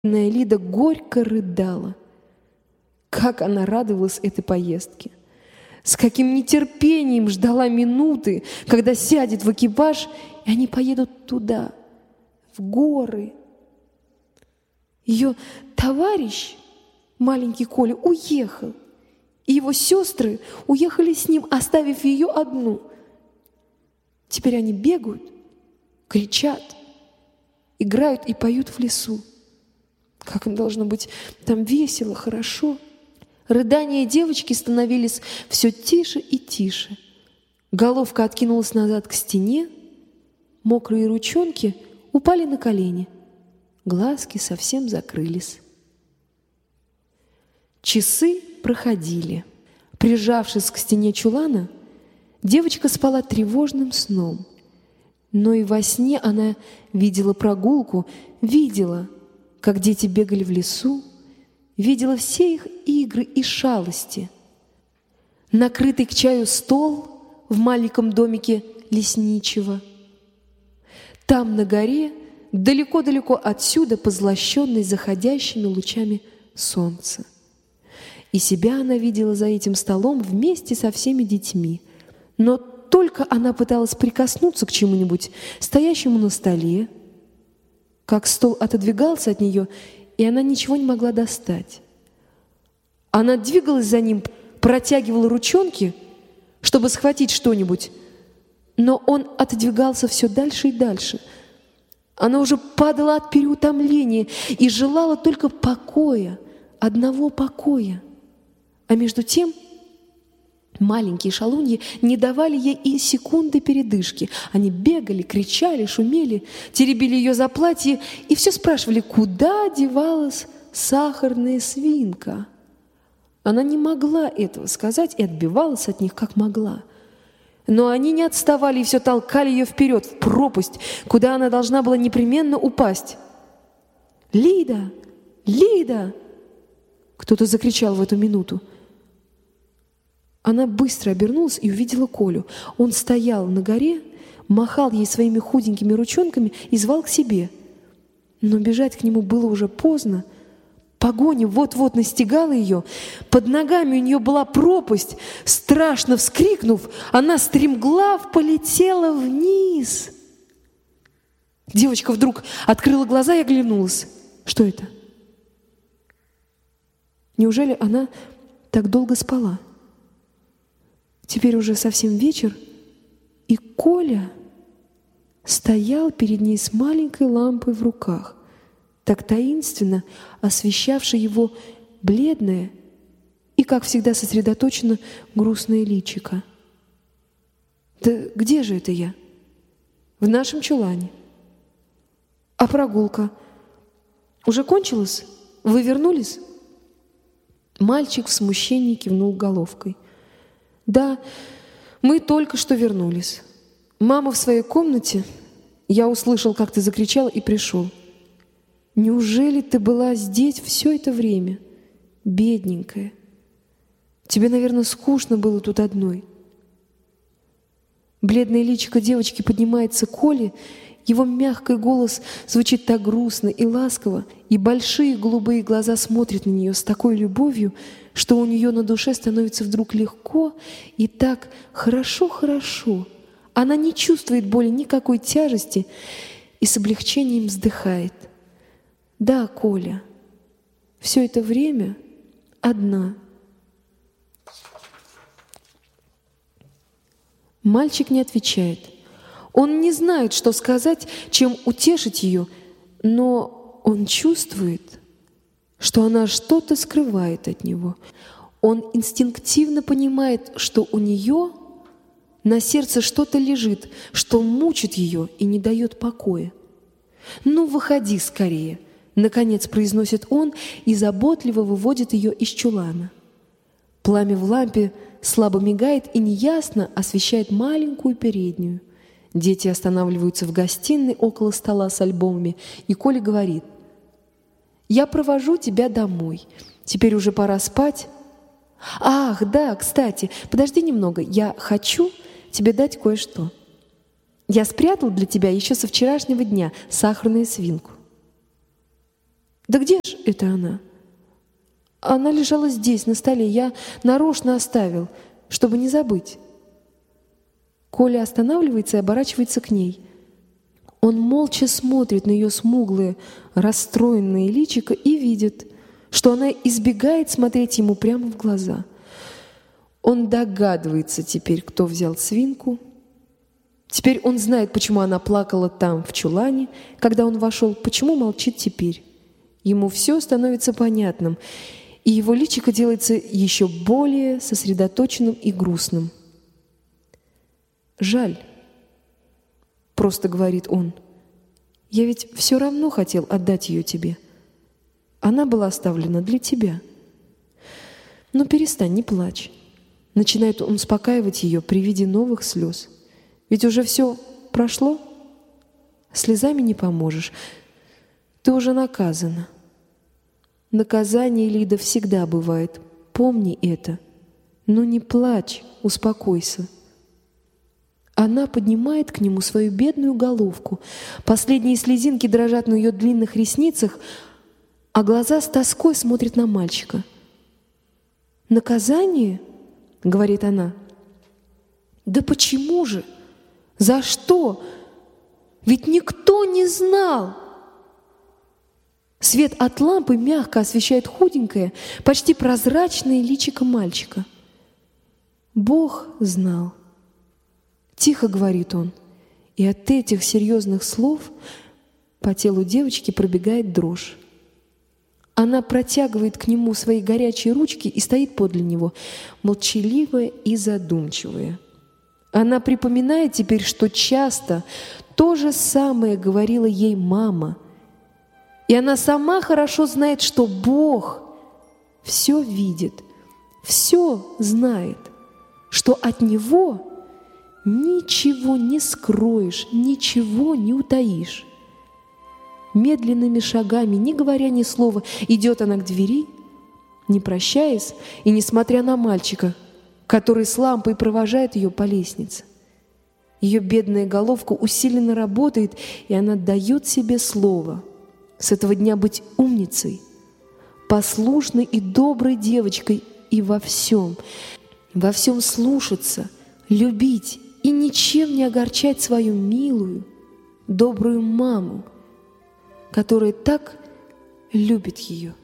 Лида горько рыдала. Как она радовалась этой поездке! С каким нетерпением ждала минуты, когда сядет в экипаж, и они поедут туда, в горы. Ее товарищ, маленький Коля, уехал, и его сестры уехали с ним, оставив ее одну. Теперь они бегают, кричат, играют и поют в лесу. Как им должно быть там весело, хорошо. Рыдания девочки становились все тише и тише. Головка откинулась назад к стене, мокрые ручонки упали на колени, глазки совсем закрылись. Часы проходили. Прижавшись к стене чулана, девочка спала тревожным сном. Но и во сне она видела прогулку, видела, как дети бегали в лесу, видела все их игры и шалости. Накрытый к чаю стол в маленьком домике лесничего. Там на горе, далеко-далеко отсюда, позлощенной заходящими лучами солнца. И себя она видела за этим столом вместе со всеми детьми. Но только она пыталась прикоснуться к чему-нибудь, стоящему на столе, как стол отодвигался от нее, и она ничего не могла достать. Она двигалась за ним, протягивала ручонки, чтобы схватить что-нибудь, но он отодвигался все дальше и дальше. Она уже падала от переутомления и желала только покоя, одного покоя. А между тем маленькие шалуньи не давали ей и секунды передышки. Они бегали, кричали, шумели, теребили ее за платье и все спрашивали, куда девалась сахарная свинка. Она не могла этого сказать и отбивалась от них, как могла. Но они не отставали и все толкали ее вперед, в пропасть, куда она должна была непременно упасть. «Лида! Лида!» Кто-то закричал в эту минуту. Она быстро обернулась и увидела Колю. Он стоял на горе, махал ей своими худенькими ручонками и звал к себе. Но бежать к нему было уже поздно. Погоня вот-вот настигала ее. Под ногами у нее была пропасть. Страшно вскрикнув, она стремглав полетела вниз. Девочка вдруг открыла глаза и оглянулась. Что это? Неужели она так долго спала? Теперь уже совсем вечер, и Коля стоял перед ней с маленькой лампой в руках, так таинственно освещавшей его бледное и, как всегда, сосредоточенно грустное личико. «Да где же это я?» «В нашем чулане». «А прогулка уже кончилась? Вы вернулись?» Мальчик в смущении кивнул головкой. «Да, мы только что вернулись. Мама в своей комнате. Я услышал, как ты закричала, и пришел. Неужели ты была здесь все это время, бедненькая? Тебе, наверное, скучно было тут одной». Бледное личико девочки поднимается к Коле, его мягкий голос звучит так грустно и ласково, и большие голубые глаза смотрят на нее с такой любовью, что у нее на душе становится вдруг легко и так хорошо-хорошо. Она не чувствует боли, никакой тяжести и с облегчением вздыхает. «Да, Коля, все это время одна». Мальчик не отвечает. Он не знает, что сказать, чем утешить ее, но он чувствует, что она что-то скрывает от него. Он инстинктивно понимает, что у нее на сердце что-то лежит, что мучит ее и не дает покоя. «Ну, выходи скорее», — наконец произносит он и заботливо выводит ее из чулана. Пламя в лампе слабо мигает и неясно освещает маленькую переднюю. Дети останавливаются в гостиной около стола с альбомами, и Коля говорит: «Я провожу тебя домой. Теперь уже пора спать». «Ах, да, кстати, подожди немного. Я хочу тебе дать кое-что. Я спрятал для тебя еще со вчерашнего дня сахарную свинку». Да где ж это она? Она лежала здесь, на столе. Я нарочно оставил, чтобы не забыть. Коля останавливается и оборачивается к ней. Он молча смотрит на ее смуглое, расстроенное личико и видит, что она избегает смотреть ему прямо в глаза. Он догадывается теперь, кто взял свинку. Теперь он знает, почему она плакала там, в чулане, когда он вошел, почему молчит теперь. Ему все становится понятным, и его личико делается еще более сосредоточенным и грустным. «Жаль», — просто говорит он, — «я ведь все равно хотел отдать ее тебе. Она была оставлена для тебя. Но перестань, не плачь». Начинает он успокаивать ее при виде новых слез. «Ведь уже все прошло. Слезами не поможешь. Ты уже наказана. Наказание, Лида, всегда бывает. Помни это. Но не плачь, успокойся». Она поднимает к нему свою бедную головку. Последние слезинки дрожат на ее длинных ресницах, а глаза с тоской смотрят на мальчика. «Наказание?» — говорит она. «Да почему же? За что? Ведь никто не знал!» Свет от лампы мягко освещает худенькое, почти прозрачное личико мальчика. «Бог знал», — тихо говорит он, и от этих серьезных слов по телу девочки пробегает дрожь. Она протягивает к нему свои горячие ручки и стоит подле него, молчаливая и задумчивая. Она припоминает теперь, что часто то же самое говорила ей мама. И она сама хорошо знает, что Бог все видит, все знает, что от Него ничего не скроешь, ничего не утаишь. Медленными шагами, не говоря ни слова, идет она к двери, не прощаясь и несмотря на мальчика, который с лампой провожает ее по лестнице. Ее бедная головка усиленно работает, и она дает себе слово с этого дня быть умницей, послушной и доброй девочкой и во всем слушаться, любить и ничем не огорчать свою милую, добрую маму, которая так любит ее.